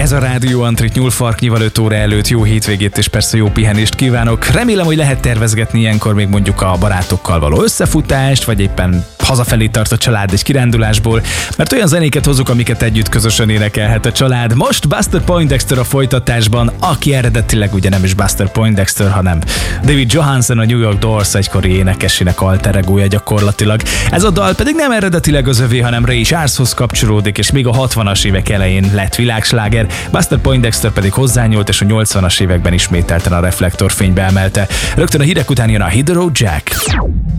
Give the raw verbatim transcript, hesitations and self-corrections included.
Ez a Rádió Antrit nyúlfarknyival öt óra előtt. Jó hétvégét és persze jó pihenést kívánok. Remélem, hogy lehet tervezgetni ilyenkor még mondjuk a barátokkal való összefutást, vagy éppen hazafelé tart a család egy kirándulásból, mert olyan zenéket hozunk, amiket együtt közösen énekelhet a család. Most Buster Poindexter a folytatásban, aki eredetileg ugye nem is Buster Poindexter, hanem David Johansen, a New York Dolls egykori énekesének alter egója gyakorlatilag. Ez a dal pedig nem eredetileg az övé, hanem Ray Charleshoz kapcsolódik, és még a hatvanas évek elején lett világsláger. Buster Poindexter pedig hozzányúlt, és a nyolcvanas években ismételten a reflektorfénybe emelte. Rögtön a hírek után jön a Hit the Road Jack.